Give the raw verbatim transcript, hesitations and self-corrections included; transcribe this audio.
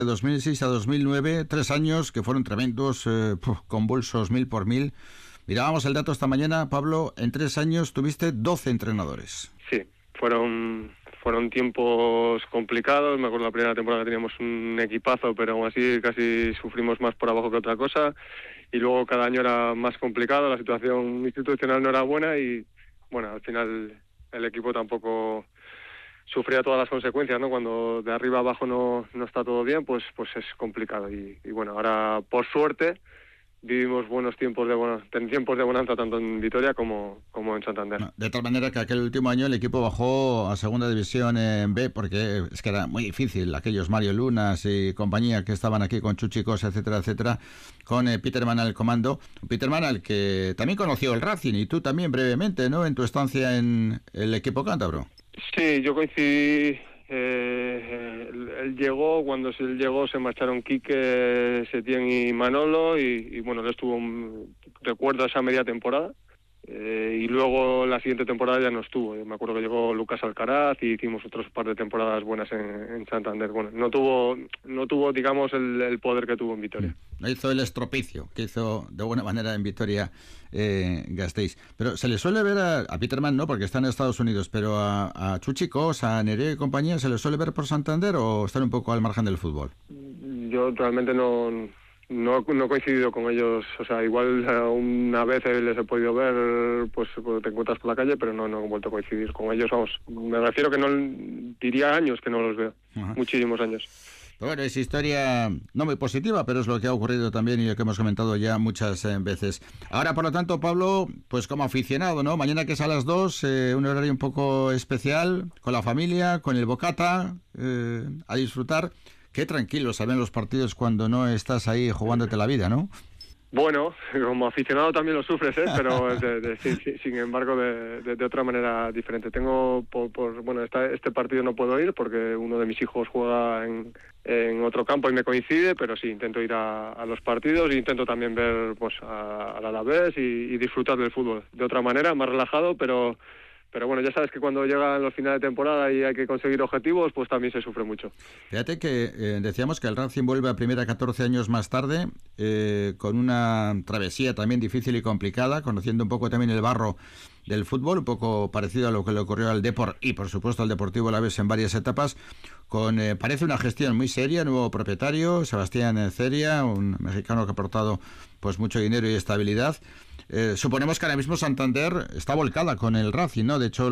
De dos mil seis a dos mil nueve, tres años que fueron tremendos, eh, puf, convulsos mil por mil. Mirábamos el dato esta mañana, Pablo, en tres años tuviste doce entrenadores. Sí, fueron fueron tiempos complicados. Me acuerdo la primera temporada que teníamos un equipazo, pero aún así casi sufrimos más por abajo que otra cosa. Y luego cada año era más complicado, la situación institucional no era buena y, bueno, al final el equipo tampoco sufría todas las consecuencias, ¿no? Cuando de arriba abajo no, no está todo bien, pues pues es complicado. Y, y bueno, ahora por suerte vivimos buenos tiempos de bueno, tiempos de bonanza tanto en Vitoria como, como en Santander. De tal manera que aquel último año el equipo bajó a segunda división en B, porque es que era muy difícil, aquellos Mario Lunas y compañía que estaban aquí con Chuchicos, etcétera, etcétera, con eh, Peterman al comando. Peterman al que también conoció el Racing y tú también brevemente, ¿no?, en tu estancia en el equipo cántabro. Sí, yo coincidí, eh, él, él llegó, cuando él llegó se marcharon Quique, Setién y Manolo y, y bueno, él estuvo, un, recuerdo esa media temporada eh, y luego la siguiente temporada ya no estuvo. Yo me acuerdo que llegó Lucas Alcaraz y hicimos otros par de temporadas buenas en, en Santander. Bueno, no tuvo, no tuvo digamos, el, el poder que tuvo en Vitoria. No hizo el estropicio que hizo de buena manera en Vitoria eh, Gasteiz. Pero se le suele ver a, a Peterman, no, porque está en Estados Unidos, pero a, a Chuchicos, a Nerea y compañía, ¿se le suele ver por Santander o están un poco al margen del fútbol? Yo realmente no... No, no he coincidido con ellos, o sea, igual una vez les he podido ver, pues te encuentras por la calle, pero no, no he vuelto a coincidir con ellos, vamos, me refiero que no, diría años que no los veo, Ajá. muchísimos años. Pero bueno, es historia no muy positiva, pero es lo que ha ocurrido también y lo que hemos comentado ya muchas eh, veces. Ahora, por lo tanto, Pablo, pues como aficionado, ¿no? Mañana que es a las dos, eh, un horario un poco especial, con la familia, con el bocata, eh, a disfrutar. Qué tranquilos salen los partidos cuando no estás ahí jugándote la vida, ¿no? Bueno, como aficionado también lo sufres, ¿eh? Pero de, de, sí, sí, sin embargo de, de, de otra manera diferente. Tengo, por, por bueno, esta, este partido no puedo ir porque uno de mis hijos juega en, en otro campo y me coincide, pero sí, intento ir a, a los partidos e intento también ver pues a, al Alavés y, y disfrutar del fútbol. De otra manera, más relajado, pero... Pero bueno, ya sabes que cuando llegan los finales de temporada y hay que conseguir objetivos, pues también se sufre mucho. Fíjate que eh, decíamos que el Racing vuelve a primera catorce años más tarde, eh, con una travesía también difícil y complicada, conociendo un poco también el barro del fútbol, un poco parecido a lo que le ocurrió al Depor y por supuesto al Deportivo Alavés en varias etapas, con eh, parece una gestión muy seria, nuevo propietario, Sebastián Ceria, un mexicano que ha aportado pues mucho dinero y estabilidad. Eh, suponemos que ahora mismo Santander está volcada con el Racing, ¿no? De hecho,